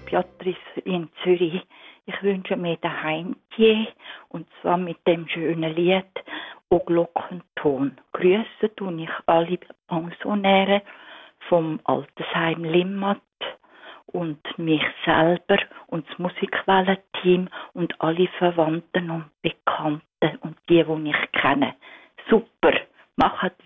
Beatrice in Zürich. Ich wünsche mir daheim die, und zwar mit dem schönen Lied «O Glockenton». Grüße tue ich alle Pensionäre vom Altersheim Limmat und mich selber und das Musikwellenteam und alle Verwandten und Bekannten und die ich kenne. Super, macht